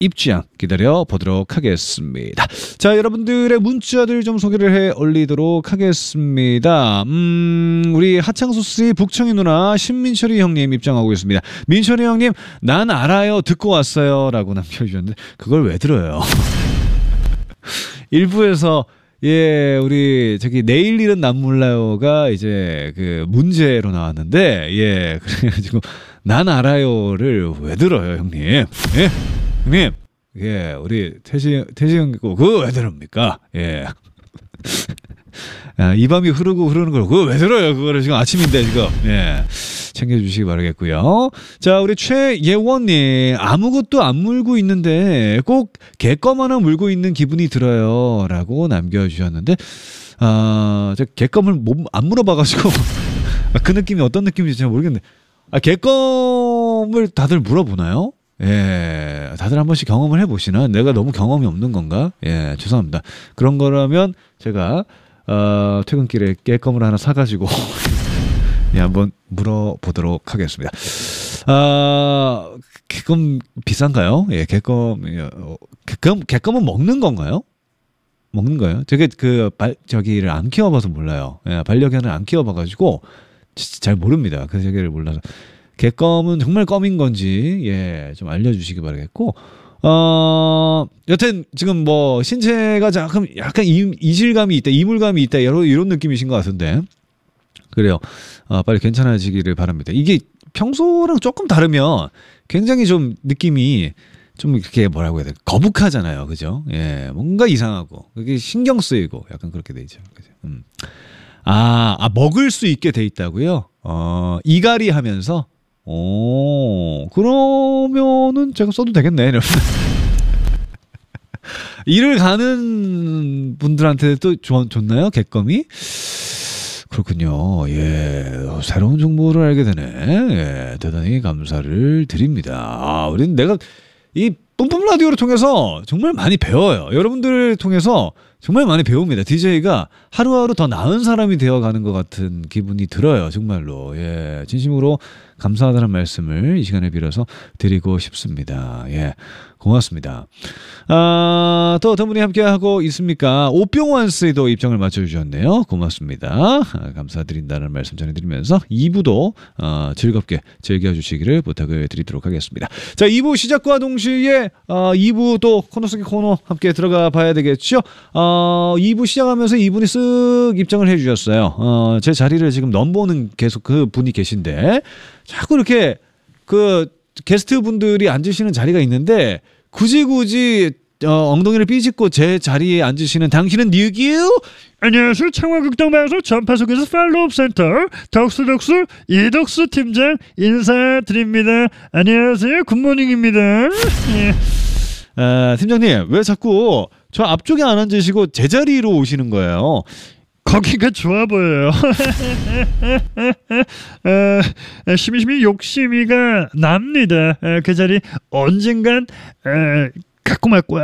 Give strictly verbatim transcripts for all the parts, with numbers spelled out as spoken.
입장 기다려 보도록 하겠습니다. 자, 여러분들의 문자들 좀 소개를 해 올리도록 하겠습니다. 음, 우리 하창수 씨, 북청이 누나, 신민철이 형님 입장하고 있습니다. 민철이 형님, 난 알아요, 듣고 왔어요 라고 남겨주셨는데 그걸 왜 들어요? 일부에서 예, 우리 저기 내일 일은 난 몰라요가 이제 그 문제로 나왔는데, 예, 그래가지고 난 알아요를 왜 들어요, 형님? 예, 형님, 예, 우리 태시 태시 형님 그거 왜 들읍니까? 예. 아, 이 밤이 흐르고 흐르는 걸 그거 왜 들어요? 그거를 지금 아침인데 지금 예 챙겨주시기 바라겠고요. 자, 우리 최예원님, 아무것도 안 물고 있는데 꼭 개껌 하나 물고 있는 기분이 들어요라고 남겨주셨는데, 아, 저 개껌을 못, 안 물어봐가지고 그 느낌이 어떤 느낌인지 잘 모르겠는데, 아, 개껌을 다들 물어보나요? 예, 다들 한 번씩 경험을 해보시나? 내가 너무 경험이 없는 건가? 예, 죄송합니다. 그런 거라면 제가 어, 퇴근길에 깨껌을 하나 사가지고 예, 한번 물어보도록 하겠습니다. 아, 개껌 비싼가요? 예, 개껌, 개껌, 개껌은 먹는 건가요? 먹는 거예요? 저게 그 발, 저기를 안 키워봐서 몰라요. 예, 반려견을 안 키워봐가지고 진짜 잘 모릅니다. 그 세계를 몰라서. 개껌은 정말 껌인 건지 예, 좀 알려주시기 바라겠고, 어, 여튼 지금 뭐 신체가 약간 약간 이, 이질감이 있다, 이물감이 있다, 이런 이런 느낌이신 것 같은데, 그래요. 어, 빨리 괜찮아지기를 바랍니다. 이게 평소랑 조금 다르면 굉장히 좀 느낌이 좀 이렇게 뭐라고 해야 돼, 거북하잖아요, 그죠? 예, 뭔가 이상하고 그게 신경 쓰이고 약간 그렇게 돼 있죠. 그죠? 음. 아, 아 먹을 수 있게 돼 있다고요? 어, 이갈이 하면서. 오, 그러면은 제가 써도 되겠네. 일을 가는 분들한테 또 좋, 좋나요? 개껌이? 그렇군요. 예, 새로운 정보를 알게 되네. 예, 대단히 감사를 드립니다. 아, 우리는 내가 이 뿜뿜 라디오를 통해서 정말 많이 배워요. 여러분들을 통해서 정말 많이 배웁니다. 디제이가 하루하루 더 나은 사람이 되어가는 것 같은 기분이 들어요. 정말로. 예, 진심으로 감사하다는 말씀을 이 시간에 빌어서 드리고 싶습니다. 예, 고맙습니다. 아, 또 어떤 분이 함께하고 있습니까? 오병환 씨도 입장을 맞춰주셨네요. 고맙습니다. 아, 감사드린다는 말씀 전해드리면서 이 부도 어, 즐겁게 즐겨주시기를 부탁을 드리도록 하겠습니다. 자, 이 부 시작과 동시에 어, 이 부 또 코너 속의 코너 함께 들어가 봐야 되겠죠. 어, 이 부 시작하면서 이분이 쓱 입장을 해주셨어요. 어, 제 자리를 지금 넘보는 계속 그 분이 계신데, 자꾸 이렇게 그 게스트 분들이 앉으시는 자리가 있는데 굳이 굳이 어, 엉덩이를 삐짓고 제 자리에 앉으시는 당신은 누구요? 안녕하세요. 창화극동방송 전파속에서 팔로업 센터 덕수덕수 이덕수 팀장 인사드립니다. 안녕하세요. 굿모닝입니다. 예. 아, 팀장님, 왜 자꾸 저 앞쪽에 안 앉으시고 제 자리로 오시는 거예요? 거기가 좋아 보여요. 어, 심심히 욕심이가 납니다. 어, 그 자리 언젠간 어, 갖고 말 거야.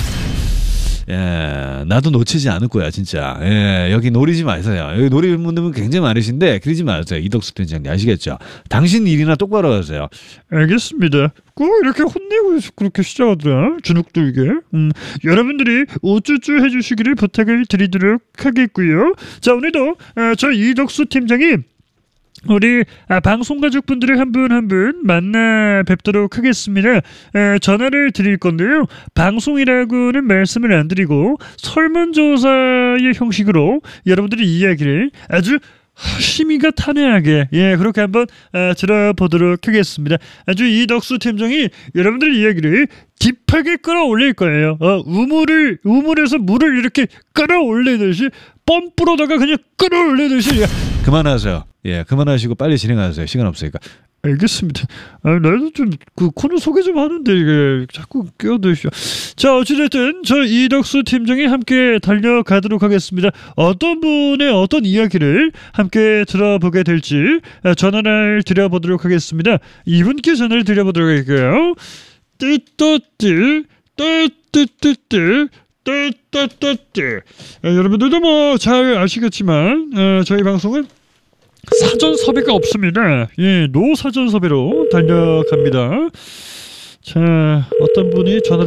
예, 나도 놓치지 않을 거야, 진짜. 예, 여기 노리지 마세요. 여기 노리는 분들은 굉장히 많으신데, 그러지 마세요. 이덕수 팀장님, 아시겠죠? 당신 일이나 똑바로 하세요. 알겠습니다. 꼭 이렇게 혼내고 그렇게 시작하더라, 주눅들게. 음, 여러분들이 우쭈쭈 해주시기를 부탁을 드리도록 하겠고요. 자, 오늘도 어, 저 이덕수 팀장이 우리 아, 방송 가족분들을 한 분 한 분 만나 뵙도록 하겠습니다. 에, 전화를 드릴 건데요. 방송이라고는 말씀을 안 드리고 설문조사의 형식으로 여러분들의 이야기를 아주 심의가 탄회하게 예 그렇게 한번 아, 들어보도록 하겠습니다. 아주 이덕수 팀장이 여러분들의 이야기를 딥하게 끌어올릴 거예요. 어, 우물을 우물에서 물을 이렇게 끌어올리듯이 펌프로다가 그냥 끌어올리듯이. 그만하세요. 예, 그만하시고 빨리 진행하세요. 시간 없으니까. 알겠습니다. 아, 나도 좀 그 코너 소개 좀 하는데 이게 자꾸 끼어드시죠. 자, 어찌됐든 저 이덕수 팀장이 함께 달려가도록 하겠습니다. 어떤 분의 어떤 이야기를 함께 들어보게 될지 전화를 드려보도록 하겠습니다. 이분께 전화를 드려보도록 할게요. 띠또띠 띠띠띠띠 띠띠띠띠. 여러분들도 뭐 잘 아시겠지만 어, 저희 방송은 사전 섭외가 없습니다. 예, 노 사전 섭외로 달려갑니다. 자, 어떤 분이 전화를